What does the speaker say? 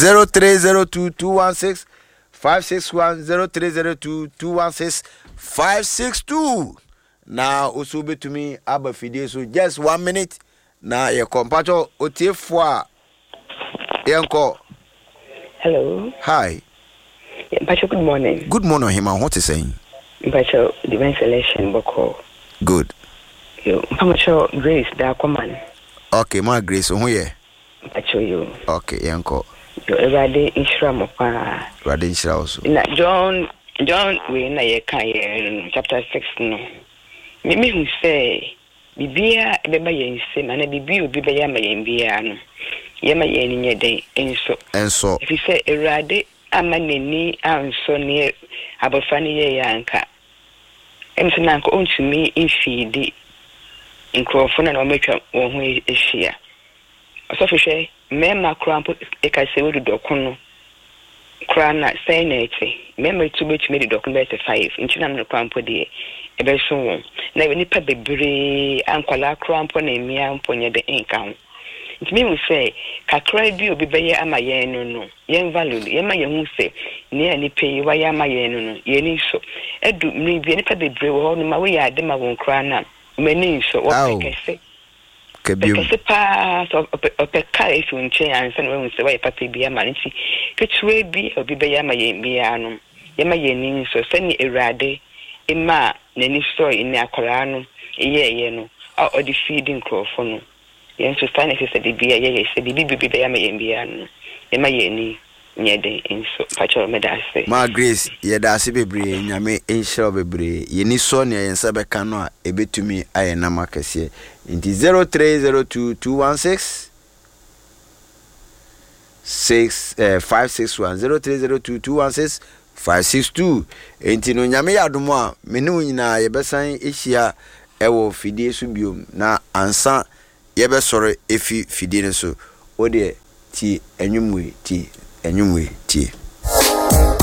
0302-216-561 0302-216-562. Now also be to me aba fidie so just 1 minute. Now your compacho otiefwa yanko. Hello. Hi. Pacho, good morning. Good morning, Hima. What is saying? Pacho, divine selection boko. Good. Yo, Pacho, Grace da command. Okay, my Grace, who here? Pacho, you. Okay, yanko. Yo, everyday Ishra mopa. Everyday Ishra also. Na John, we na ye kaya chapter 6 no. Me who say, Bibia beba yen se na bibi obi be ya ma yen bia no. Ye ma yen nye den enso. If you say erade amaneni anso ne abofani ye yanka. Emso na nko ontumi infidi nkrofo na ometwa wo ho ehia. Osofihwe mema krampo ekase wodu dokono. Krana say nete. Mema tubetumi de dokono 5 inchina no krampo de ebeso won. Na nipa bebre ankwala krampo na emia mponye de enka ho. Ntimi mu say kakra bi obi beye amayen no yen value yen ma yen hu say ne ani pay wa ya amayen no ye ni so edu mri bi nipa bebre wo no ma we ya de ma won kra na mani so wo pekese kebio pa so opeka if you nche ansa no we say wa papa bi ama nti ketwe bi obi beye amayen bi anu ye ma yen ni so sani erade ema nani so ni akora no ye no o di feeding crofo no yen so stand if said bia ye said bibi ya ma yen bia no e ma yeni nyede enso pacho me da say ma Grace ye da se bebre nyame enhira bebre yeni so ne yen se beka no a ebetumi aye na makase inti 0302-216 561 0302-216-562 inti no nyame yadomo a me ne nyina ye besan ehia ewo fidie so biom na ansa yebe soro efi fidie so o de ti enwumwe ti